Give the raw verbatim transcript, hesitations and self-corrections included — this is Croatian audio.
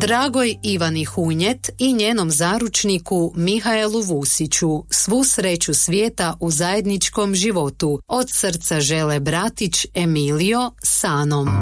Dragoj Ivani Hunjet i njenom zaručniku Mihaelu Vusiću svu sreću svijeta u zajedničkom životu. Od srca žele bratić Emilio s Anom.